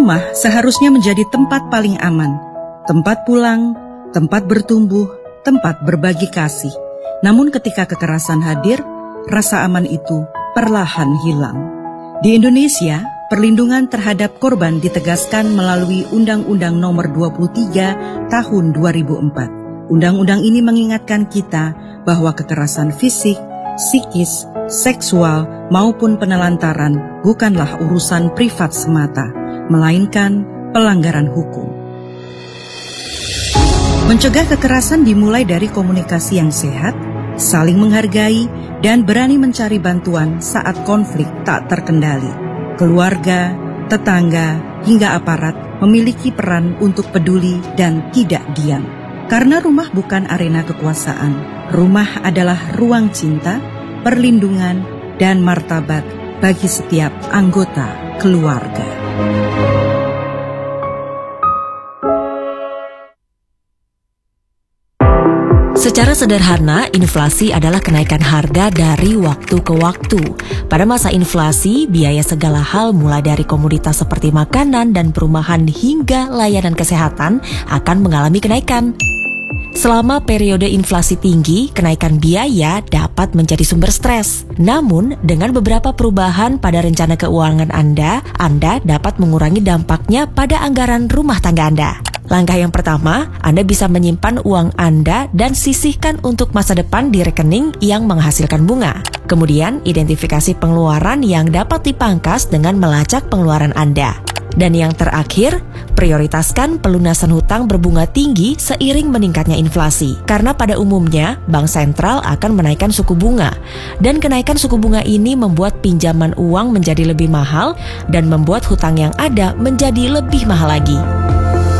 Rumah seharusnya menjadi tempat paling aman, tempat pulang, tempat bertumbuh, tempat berbagi kasih. Namun ketika kekerasan hadir, rasa aman itu perlahan hilang. Di Indonesia, perlindungan terhadap korban ditegaskan melalui Undang-Undang Nomor 23 Tahun 2004. Undang-undang ini mengingatkan kita bahwa kekerasan fisik, psikis, seksual maupun penelantaran bukanlah urusan privat semata, melainkan pelanggaran hukum. Mencegah kekerasan dimulai dari komunikasi yang sehat, saling menghargai, dan berani mencari bantuan saat konflik tak terkendali. Keluarga, tetangga, hingga aparat memiliki peran untuk peduli dan tidak diam. Karena rumah bukan arena kekuasaan, rumah adalah ruang cinta, perlindungan, dan martabat bagi setiap anggota keluarga. Secara sederhana, inflasi adalah kenaikan harga dari waktu ke waktu. Pada masa inflasi, biaya segala hal mulai dari komoditas seperti makanan dan perumahan hingga layanan kesehatan akan mengalami kenaikan. Selama periode inflasi tinggi, kenaikan biaya dapat menjadi sumber stres. Namun, dengan beberapa perubahan pada rencana keuangan Anda dapat mengurangi dampaknya pada anggaran rumah tangga Anda. Langkah yang pertama, Anda bisa menyimpan uang Anda dan sisihkan untuk masa depan di rekening yang menghasilkan bunga. Kemudian, identifikasi pengeluaran yang dapat dipangkas dengan melacak pengeluaran Anda. Dan yang terakhir, prioritaskan pelunasan hutang berbunga tinggi seiring meningkatnya inflasi. Karena pada umumnya, Bank Sentral akan menaikkan suku bunga. Dan kenaikan suku bunga ini membuat pinjaman uang menjadi lebih mahal dan membuat hutang yang ada menjadi lebih mahal lagi.